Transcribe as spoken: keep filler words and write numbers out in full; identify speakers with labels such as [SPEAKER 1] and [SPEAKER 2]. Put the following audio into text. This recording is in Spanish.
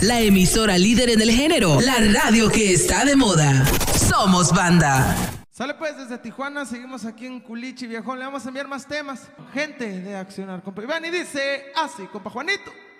[SPEAKER 1] la emisora líder en el género, la radio que está de moda. Somos banda.
[SPEAKER 2] Sale pues desde Tijuana, seguimos aquí en Culichi, viejón. Le vamos a enviar más temas. Gente de Accionar, compa Iván, y dice así, compa Juanito.